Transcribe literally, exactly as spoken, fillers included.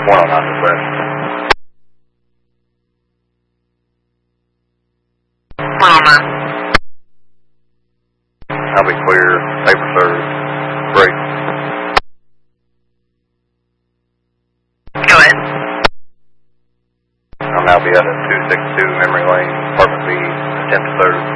one oh nine request. Palmer. I'll be clear, paper served, break. Go ahead. I'll now be at a two six two Memory Lane, apartment B, attempt to serve.